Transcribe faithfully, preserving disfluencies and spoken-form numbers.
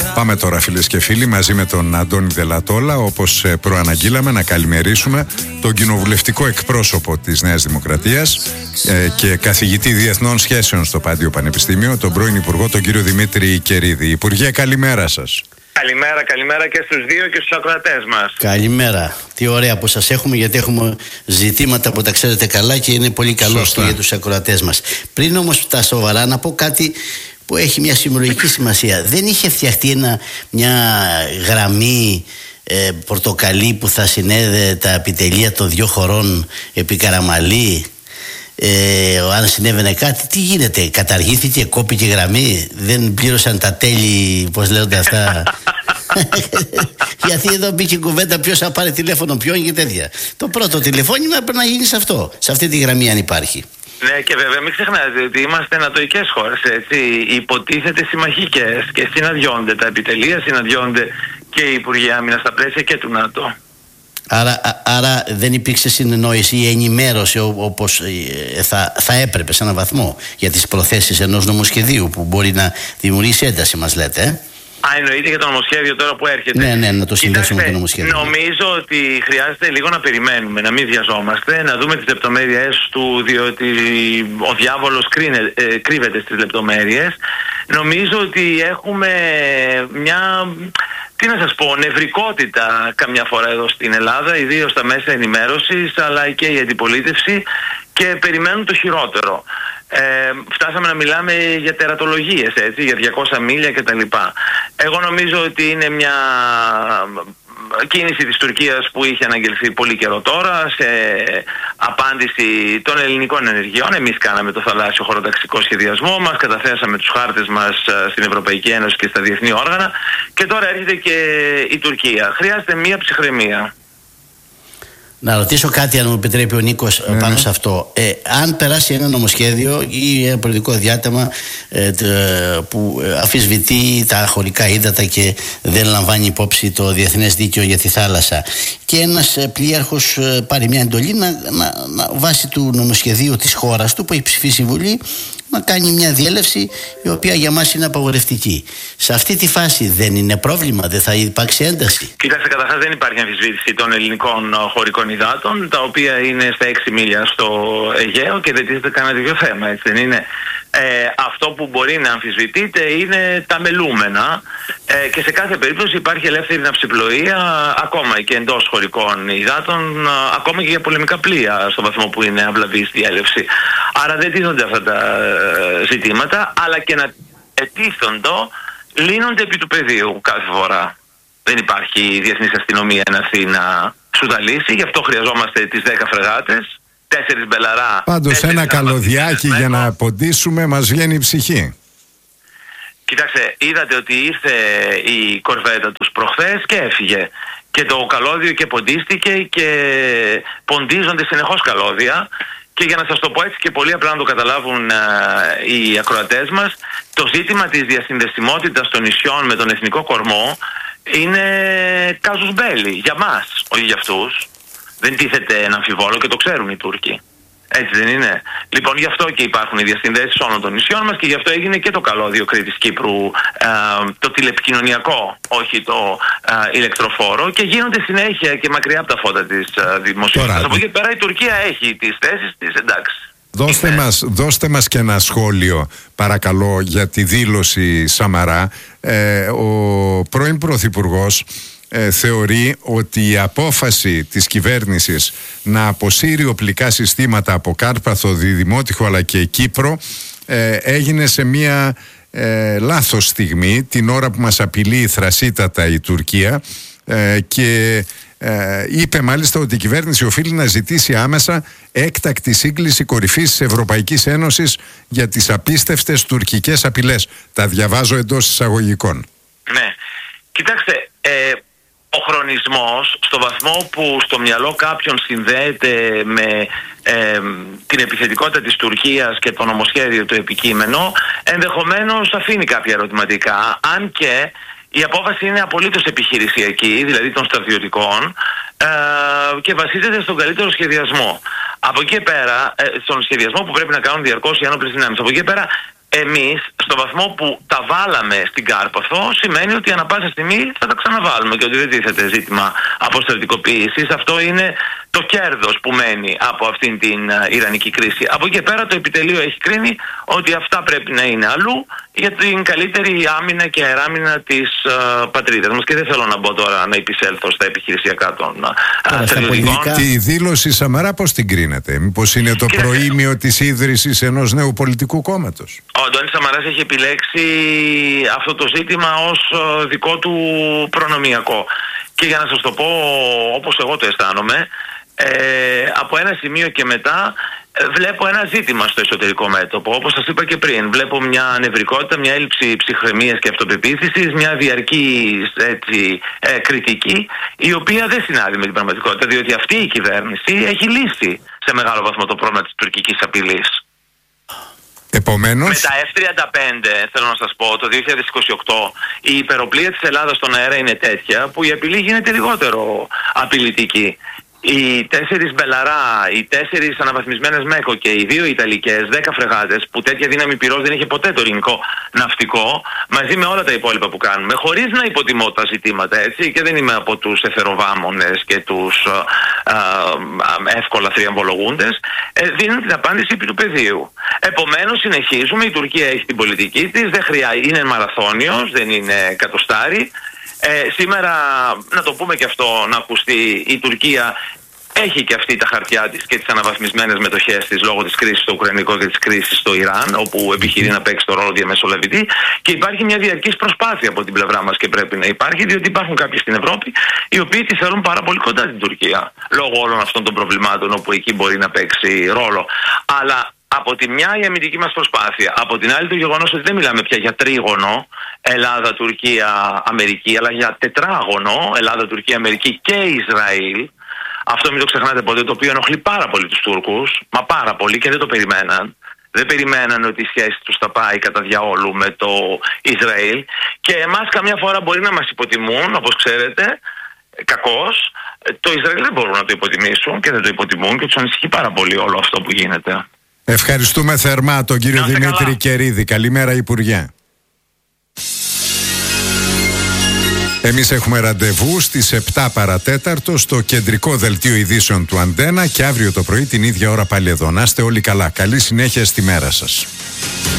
Πάμε τώρα, φίλες και φίλοι, μαζί με τον Αντώνη Δελατόλα, όπως προαναγγείλαμε, να καλημερίσουμε τον κοινοβουλευτικό εκπρόσωπο της Νέας Δημοκρατίας ε, και καθηγητή διεθνών σχέσεων στο Πάντιο Πανεπιστήμιο, τον πρώην Υπουργό, τον κύριο Δημήτρη Κερίδη. Υπουργέ, καλημέρα σας. Καλημέρα, καλημέρα και στους δύο και στους ακροατές μας. Καλημέρα. Τι ωραία που σας έχουμε, γιατί έχουμε ζητήματα που τα ξέρετε καλά και είναι πολύ καλό και για τους ακροατές μας. Πριν όμως τα σοβαρά, να πω κάτι που έχει μια συμβολογική σημασία. Δεν είχε φτιαχτεί ένα, μια γραμμή ε, πορτοκαλί που θα συνέδε τα επιτελεία των δύο χωρών επί Καραμαλή? Ε, αν συνέβαινε κάτι, τι γίνεται? Καταργήθηκε, κόπηκε γραμμή, δεν πλήρωσαν τα τέλη, πώς λέγονται αυτά? Γιατί εδώ μπήκε κουβέντα ποιος θα πάρει τηλέφωνο ποιον και τέτοια. Το πρώτο τηλεφώνημα πρέπει να γίνει σε αυτό, σε αυτή τη γραμμή, αν υπάρχει. Ναι, και βέβαια μην ξεχνάτε ότι είμαστε νατοικές χώρες, έτσι, υποτίθεται συμμαχικές, και συναντιόνται τα επιτελεία, συναντιόνται και οι Υπουργοί Άμυνας στα πλαίσια και του ΝΑΤΟ. Άρα, άρα δεν υπήρξε συνεννόηση ή ενημέρωση όπως θα, θα έπρεπε σε έναν βαθμό για τις προθέσεις ενός νομοσχεδίου που μπορεί να δημιουργήσει ένταση, μας λέτε, ε? Α, εννοείται για το νομοσχέδιο τώρα που έρχεται. Ναι, ναι, να το συνδέσουμε με το νομοσχέδιο. Νομίζω ότι χρειάζεται λίγο να περιμένουμε, να μην βιαζόμαστε, να δούμε τις λεπτομέρειες του, διότι ο διάβολος κρίνε, ε, κρύβεται στις λεπτομέρειες. Νομίζω ότι έχουμε μια, τι να σας πω, νευρικότητα καμιά φορά εδώ στην Ελλάδα, ιδίως στα μέσα ενημέρωσης, αλλά και η αντιπολίτευση, και περιμένουν το χειρότερο. Ε, φτάσαμε να μιλάμε για τερατολογίες, έτσι, για διακόσια μίλια κτλ. Εγώ νομίζω ότι είναι μια κίνηση της Τουρκίας που είχε αναγγελθεί πολύ καιρό τώρα, σε απάντηση των ελληνικών ενεργειών. Εμείς κάναμε το θαλάσσιο χωροταξικό σχεδιασμό μας, καταθέσαμε τους χάρτες μας στην Ευρωπαϊκή Ένωση και στα διεθνή όργανα, και τώρα έρχεται και η Τουρκία. Χρειάζεται μια ψυχραιμία. Να ρωτήσω κάτι, αν μου επιτρέπει ο Νίκος, mm. πάνω σε αυτό. Ε, αν περάσει ένα νομοσχέδιο ή ένα πολιτικό διάταμα ε, που αμφισβητεί τα χωρικά ύδατα και δεν λαμβάνει υπόψη το διεθνές δίκαιο για τη θάλασσα, και ένας πλοίαρχος πάρει μια εντολή να, να, να βάσει του νομοσχεδίου της χώρας του που έχει ψηφίσει η Βουλή, να κάνει μια διέλευση η οποία για μας είναι απαγορευτική. Σε αυτή τη φάση δεν είναι πρόβλημα, δεν θα υπάρξει ένταση? Κοιτάξτε, καταρχάς δεν υπάρχει αμφισβήτηση των ελληνικών χωρικών υδάτων, τα οποία είναι στα έξι μίλια στο Αιγαίο και δεν τίθεται κανένα τέτοιο θέμα, έτσι δεν είναι? Ε, αυτό που μπορεί να αμφισβητείται είναι τα μελούμενα, ε, και σε κάθε περίπτωση υπάρχει ελεύθερη ναυσιπλοεία ακόμα και εντός χωρικών υδάτων, ακόμα και για πολεμικά πλοία, στο βαθμό που είναι αυλαβής διέλευση. Άρα δεν τίθονται αυτά τα ζητήματα, αλλά και να ετίθοντο λύνονται επί του πεδίου κάθε φορά. Δεν υπάρχει διεθνής αστυνομία να έρθει να σουδαλίσει, γι' αυτό χρειαζόμαστε τις δέκα φρεγάτες, τέσσερις μπελαρά. Πάντως ένα καλωδιάκι για να ποντίσουμε μας βγαίνει η ψυχή. Κοιτάξτε, είδατε ότι ήρθε η κορβέτα τους προχθές και έφυγε. Και το καλώδιο και ποντίστηκε και ποντίζονται συνεχώς καλώδια. Και για να σας το πω έτσι και πολύ απλά να το καταλάβουν α, οι ακροατές μας, το ζήτημα της διασυνδεσιμότητας των νησιών με τον εθνικό κορμό είναι κάζους μπέλι για μας, όχι για αυτούς. Δεν τίθεται ένα αμφιβόλο και το ξέρουν οι Τούρκοι. Έτσι δεν είναι? Λοιπόν, γι' αυτό και υπάρχουν οι διασυνδέσεις όλων των νησιών μας, και γι' αυτό έγινε και το καλώδιο Κρήτης Κύπρου, α, το τηλεπικοινωνιακό, όχι το α, ηλεκτροφόρο, και γίνονται συνέχεια και μακριά από τα φώτα της δημοσιότητας. Από εκεί πέρα η Τουρκία έχει τις θέσεις της, εντάξει. Δώστε είναι... μας, δώστε μας και ένα σχόλιο, παρακαλώ, για τη δήλωση Σαμαρά. Ε, ο πρώην Πρωθυπουργός Ε, θεωρεί ότι η απόφαση της κυβέρνησης να αποσύρει οπλικά συστήματα από Κάρπαθο, Διδημότυχο αλλά και Κύπρο ε, έγινε σε μια ε, λάθος στιγμή, την ώρα που μας απειλεί θρασίτατα η Τουρκία, ε, και ε, είπε μάλιστα ότι η κυβέρνηση οφείλει να ζητήσει άμεσα έκτακτη σύγκληση κορυφής της Ευρωπαϊκής Ένωσης για τις απίστευτες τουρκικές απειλές. Τα διαβάζω εντός εισαγωγικών. Ναι, κοιτάξτε, ε, ο χρονισμός, στο βαθμό που στο μυαλό κάποιον συνδέεται με ε, την επιθετικότητα της Τουρκίας και το νομοσχέδιο το επικείμενο, ενδεχομένως αφήνει κάποια ερωτηματικά, αν και η απόφαση είναι απολύτως επιχειρησιακή, δηλαδή των στρατιωτικών, ε, και βασίζεται στον καλύτερο σχεδιασμό. Από εκεί πέρα, ε, στον σχεδιασμό που πρέπει να κάνουν διαρκώς οι ένοπλες δυνάμεις. Από εκεί πέρα, Εμείς, στο βαθμό που τα βάλαμε στην Κάρπαθο, σημαίνει ότι ανά πάσα στιγμή θα τα ξαναβάλουμε και ότι δεν τίθεται ζήτημα αποστρατικοποίησης. Αυτό είναι το κέρδος που μένει από αυτήν την Ιρανική κρίση. Από εκεί και πέρα το επιτελείο έχει κρίνει ότι αυτά πρέπει να είναι αλλού για την καλύτερη άμυνα και αεράμυνα της uh, πατρίδας μας. Και δεν θέλω να μπω τώρα να επισέλθω στα επιχειρησιακά των uh, στρατιωτικών. Τη δήλωση Σαμαρά πώς την κρίνετε? Μήπως είναι το Κύριε... προήμιο της ίδρυσης ενός νέου πολιτικού κόμματος? Ο Αντώνης Σαμαράς έχει επιλέξει αυτό το ζήτημα ως uh, δικό του προνομιακό. Και για να σας το πω όπως εγώ το αισθάνομαι, ε, από ένα σημείο και μετά βλέπω ένα ζήτημα στο εσωτερικό μέτωπο. Όπως σας είπα και πριν, βλέπω μια νευρικότητα, μια έλλειψη ψυχραιμίας και αυτοπεποίθησης, μια διαρκή έτσι, ε, κριτική, η οποία δεν συνάδει με την πραγματικότητα, διότι αυτή η κυβέρνηση έχει λύσει σε μεγάλο βαθμό το πρόβλημα της τουρκικής απειλής. Επομένως... Με τα εφ τριάντα πέντε, θέλω να σας πω, το δύο χιλιάδες είκοσι οκτώ η υπεροπλία της Ελλάδας στον αέρα είναι τέτοια που η απειλή γίνεται λιγότερο απειλητική. Οι τέσσερις Μπελαρά, οι τέσσερις αναβαθμισμένες ΜΕΚΟ και οι δύο Ιταλικές, δέκα φρεγάτες, που τέτοια δύναμη πυρός δεν είχε ποτέ το ελληνικό ναυτικό, μαζί με όλα τα υπόλοιπα που κάνουμε, χωρίς να υποτιμώ τα ζητήματα, έτσι, και δεν είμαι από τους εθεροβάμονες και τους α, α, εύκολα θριαμβολογούντες, ε, δίνουν την απάντηση επί του πεδίου. Επομένως συνεχίζουμε, η Τουρκία έχει την πολιτική της, δεν χρειάζεται, είναι μαραθώνιος, δεν είναι κατοστάρι. Ε, σήμερα, να το πούμε και αυτό, να ακουστεί, η Τουρκία έχει και αυτή τα χαρτιά της και τις αναβαθμισμένες μετοχές της λόγω της κρίσης στο Ουκρανικό και της κρίσης στο Ιράν, όπου επιχειρεί να παίξει το ρόλο διαμεσολαβητή, και υπάρχει μια διαρκής προσπάθεια από την πλευρά μας και πρέπει να υπάρχει, διότι υπάρχουν κάποιοι στην Ευρώπη οι οποίοι τη θέλουν πάρα πολύ κοντά την Τουρκία, λόγω όλων αυτών των προβλημάτων όπου εκεί μπορεί να παίξει ρόλο. Αλλά από τη μια η αμυντική μας προσπάθεια, από την άλλη το γεγονός ότι δεν μιλάμε πια για τρίγωνο Ελλάδα, Τουρκία, Αμερική, αλλά για τετράγωνο Ελλάδα, Τουρκία, Αμερική και Ισραήλ. Αυτό μην το ξεχνάτε ποτέ, το οποίο ενοχλεί πάρα πολύ τους Τούρκους, μα πάρα πολύ, και δεν το περιμέναν. Δεν περιμέναν ότι η σχέση τους θα πάει κατά διαόλου με το Ισραήλ, και εμάς καμιά φορά μπορεί να μας υποτιμούν, όπως ξέρετε, κακώς. Το Ισραήλ δεν μπορούν να το υποτιμήσουν και δεν το υποτιμούν και τους ανησυχεί πάρα πολύ όλο αυτό που γίνεται. Ευχαριστούμε θερμά τον κύριο Δημήτρη καλά. Κερίδη. Καλημέρα, Υπουργέ. Εμείς έχουμε ραντεβού στις επτά παρατέταρτο στο κεντρικό δελτίο ειδήσεων του Αντένα, και αύριο το πρωί την ίδια ώρα πάλι εδώ. Να είστε όλοι καλά. Καλή συνέχεια στη μέρα σας.